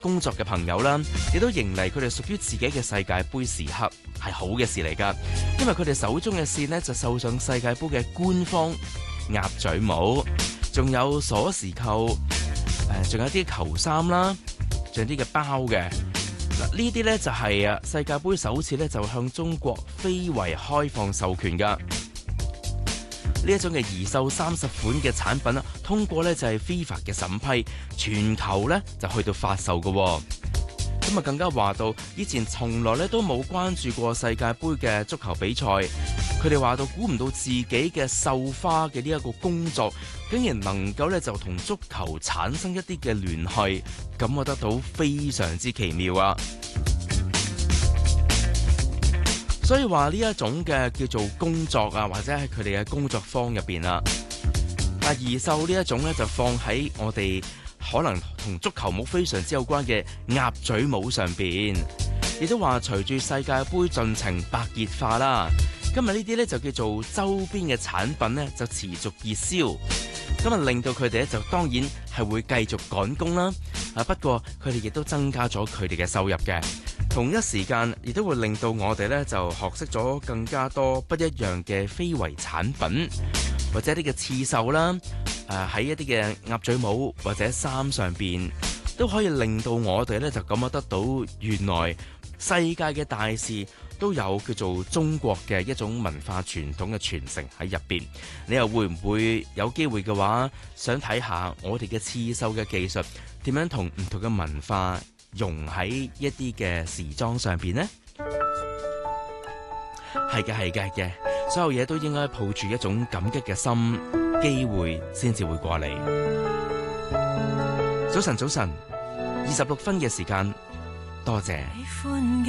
工作嘅朋友啦，亦都迎嚟佢哋屬於自己嘅世界盃時刻，係好嘅事嚟㗎。因為佢哋手中嘅線呢，就繡上世界盃嘅官方鴨嘴帽，仲有鎖匙扣，仲有啲球衫啦，仲有啲嘅包嘅。嗱，呢啲呢就係世界盃首次呢就向中國非遺開放授權㗎。呢一種嘅移繡30款嘅產品啦，通過呢就係 FIFA 嘅審批，全球呢就去到發售嘅。咁啊，更加話到以前從來咧都冇關注過世界盃嘅足球比賽，佢哋話到估唔到自己嘅繡花嘅呢一個工作，竟然能夠咧就同足球產生一啲嘅聯繫，感覺得到非常之奇妙啊！所以話呢一種嘅叫做工作啊，或者係佢哋嘅工作坊入邊啦，移繡呢一種咧就放喺我哋可能同足球帽非常之有關嘅鴨嘴帽上邊，亦都話隨住世界盃進程白熱化啦，今日呢啲咧就叫做周邊嘅產品咧就持續熱銷，咁啊令到佢哋咧就當然係會繼續趕工啦。不過佢哋亦都增加咗佢哋嘅收入嘅，同一時間亦都會令到我哋咧就學識咗更加多不一樣嘅非遺產品，或者一啲嘅刺繡啦。喺一啲嘅鴨嘴帽或者衫上邊，都可以令到我哋咧就感覺得到，原來世界嘅大事都有叫做中國嘅一種文化傳統嘅傳承喺入邊。你又會唔會有機會嘅話，想睇下我哋嘅刺繡嘅技術點樣同唔同嘅文化融喺一啲嘅時裝上邊呢？係嘅，所有嘢都應該抱住一種感激嘅心，機會先至會過嚟。早晨，26分嘅時間，多謝。